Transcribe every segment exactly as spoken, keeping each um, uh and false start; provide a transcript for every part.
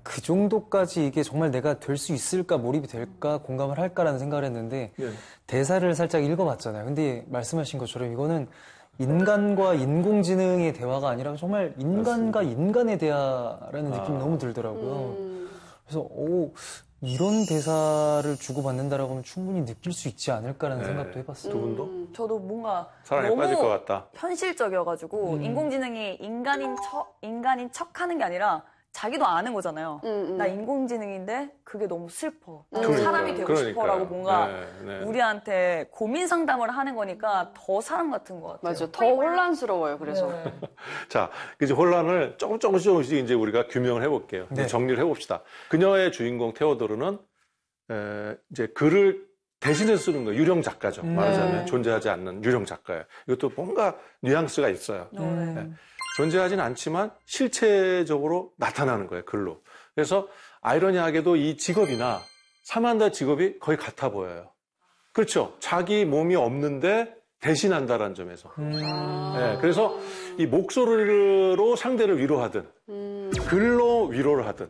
그 정도까지 이게 정말 내가 될 수 있을까, 몰입이 될까, 공감을 할까라는 생각을 했는데 네. 대사를 살짝 읽어봤잖아요. 근데 말씀하신 것처럼 이거는 인간과 인공지능의 대화가 아니라 정말 인간과 맞습니다. 인간의 대화라는 느낌이 아. 너무 들더라고요. 음. 그래서 오, 이런 대사를 주고받는다라고 하면 충분히 느낄 수 있지 않을까라는 네. 생각도 해봤어요. 두 분도? 음, 저도 뭔가 사랑에 빠질 것 같다. 현실적이어가지고 음. 인공지능이 인간인 척, 인간인 척하는 게 아니라 자기도 아는 거잖아요. 음, 음. 나 인공지능인데 그게 너무 슬퍼. 나는 그러니까, 사람이 되고 그러니까요. 싶어라고 뭔가 네, 네. 우리한테 고민 상담을 하는 거니까 더 사람 같은 것 같아요. 맞아, 더 혼란스러워요. 그래서 네. 자, 이제 혼란을 조금 조금씩 조금씩 이제 우리가 규명을 해볼게요. 네. 정리를 해봅시다. 그녀의 주인공 테오도르는 에, 이제 글을 대신해 쓰는 거예요. 유령 작가죠. 음. 말하자면 존재하지 않는 유령 작가예요. 이것도 뭔가 뉘앙스가 있어요. 음. 네. 존재하지는 않지만 실체적으로 나타나는 거예요, 글로. 그래서 아이러니하게도 이 직업이나 사만다 직업이 거의 같아 보여요. 그렇죠. 자기 몸이 없는데 대신한다라는 점에서. 음. 네, 그래서 이 목소리로 상대를 위로하든 음. 글로 위로를 하든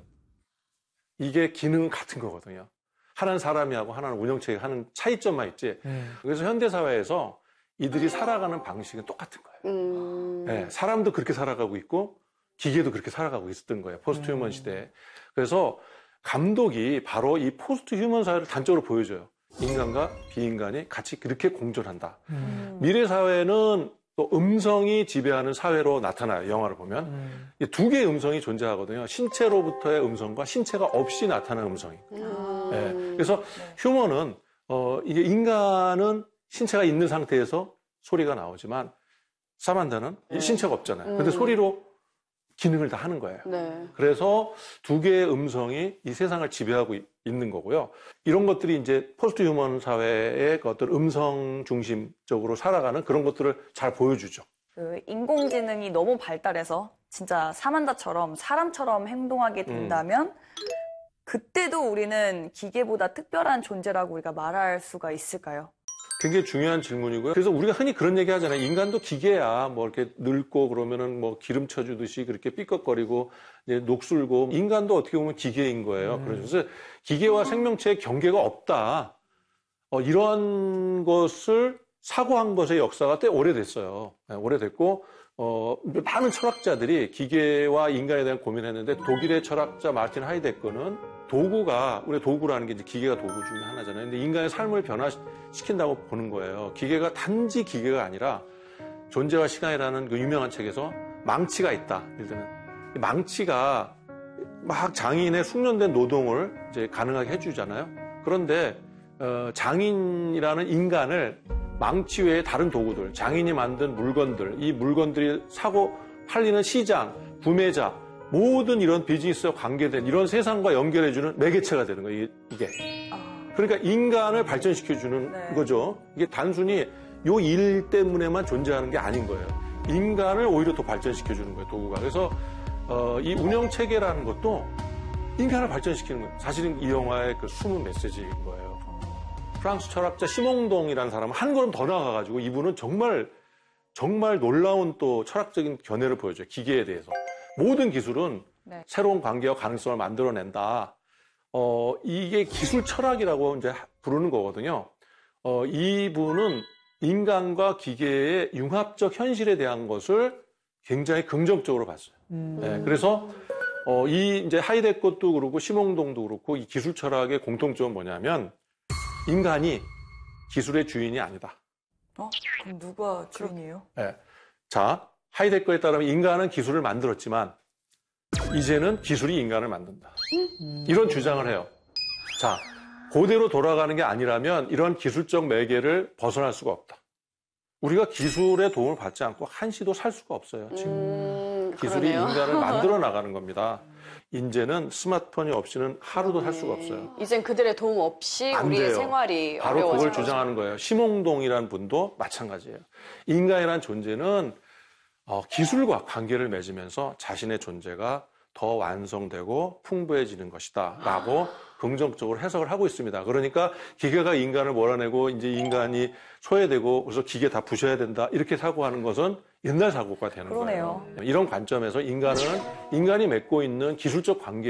이게 기능은 같은 거거든요. 하나는 사람이 하고 하나는 운영체가 하는 차이점만 있지. 음. 그래서 현대사회에서 이들이 살아가는 방식은 똑같은 거예요. 음... 네, 사람도 그렇게 살아가고 있고 기계도 그렇게 살아가고 있었던 거예요. 포스트 휴먼 음... 시대에. 그래서 감독이 바로 이 포스트 휴먼 사회를 단적으로 보여줘요. 인간과 비인간이 같이 그렇게 공존한다. 음... 미래 사회는 또 음성이 지배하는 사회로 나타나요. 영화를 보면. 음... 두 개의 음성이 존재하거든요. 신체로부터의 음성과 신체가 없이 나타나는 음성이. 음... 네, 그래서 휴먼은 어, 이게 인간은 신체가 있는 상태에서 소리가 나오지만 사만다는 네. 신체가 없잖아요. 근데 음. 소리로 기능을 다 하는 거예요. 네. 그래서 두 개의 음성이 이 세상을 지배하고 있는 거고요. 이런 것들이 이제 포스트 휴먼 사회의 어떤 음성 중심적으로 살아가는 그런 것들을 잘 보여주죠. 그 인공지능이 너무 발달해서 진짜 사만다처럼 사람처럼 행동하게 된다면 음. 그때도 우리는 기계보다 특별한 존재라고 우리가 말할 수가 있을까요? 굉장히 중요한 질문이고요. 그래서 우리가 흔히 그런 얘기 하잖아요. 인간도 기계야. 뭐 이렇게 늙고 그러면은 뭐 기름 쳐주듯이 그렇게 삐걱거리고 이제 녹슬고 인간도 어떻게 보면 기계인 거예요. 음. 그래서 기계와 생명체의 경계가 없다. 어, 이런 것을 사고한 것의 역사가 꽤 오래됐어요. 네, 오래됐고 어, 많은 철학자들이 기계와 인간에 대한 고민을 했는데 독일의 철학자 마르틴 하이데거는 도구가, 우리 도구라는 게 이제 기계가 도구 중에 하나잖아요. 근데 인간의 삶을 변화시킨다고 보는 거예요. 기계가 단지 기계가 아니라 존재와 시간이라는 그 유명한 책에서 망치가 있다. 예를 들면 망치가 막 장인의 숙련된 노동을 이제 가능하게 해주잖아요. 그런데 어, 장인이라는 인간을 망치 외에 다른 도구들, 장인이 만든 물건들, 이 물건들이 사고 팔리는 시장, 구매자, 모든 이런 비즈니스와 관계된 이런 세상과 연결해주는 매개체가 되는 거예요, 이게. 그러니까 인간을 발전시켜주는 네. 거죠. 이게 단순히 요 일 때문에만 존재하는 게 아닌 거예요. 인간을 오히려 더 발전시켜주는 거예요, 도구가. 그래서 어, 이 운영체계라는 것도 인간을 발전시키는 거예요. 사실은 이 영화의 그 숨은 메시지인 거예요. 프랑스 철학자 시몽동이라는 사람은 한 걸음 더 나아가가지고 이분은 정말 정말 놀라운 또 철학적인 견해를 보여줘요. 기계에 대해서. 모든 기술은 네. 새로운 관계와 가능성을 만들어낸다. 어, 이게 기술 철학이라고 이제 부르는 거거든요. 어, 이분은 인간과 기계의 융합적 현실에 대한 것을 굉장히 긍정적으로 봤어요. 음. 네, 그래서 어, 이 이제 하이데거도 그렇고 시몽동도 그렇고 이 기술 철학의 공통점은 뭐냐면 인간이 기술의 주인이 아니다. 어? 그럼 누가 주인이에요? 네. 자, 하이데거에 따르면 인간은 기술을 만들었지만 이제는 기술이 인간을 만든다. 음. 이런 주장을 해요. 자, 그대로 돌아가는 게 아니라면 이런 기술적 매개를 벗어날 수가 없다. 우리가 기술의 도움을 받지 않고 한시도 살 수가 없어요. 지금 음, 기술이 그러네요. 인간을 만들어 나가는 겁니다. 이제는 스마트폰이 없이는 하루도 살 수가 없어요. 이젠 그들의 도움 없이 우리의 돼요. 생활이 바로 어려워져요. 그걸 주장하는 거예요. 시몽동이라는 분도 마찬가지예요. 인간이란 존재는 어, 기술과 관계를 맺으면서 자신의 존재가 더 완성되고 풍부해지는 것이다 라고 긍정적으로 해석을 하고 있습니다. 그러니까 기계가 인간을 몰아내고 이제 인간이 소외되고 그래서 기계 다 부셔야 된다 이렇게 사고하는 것은 옛날 사고가 되는 그러네요. 거예요. 이런 관점에서 인간은 인간이 맺고 있는 기술적 관계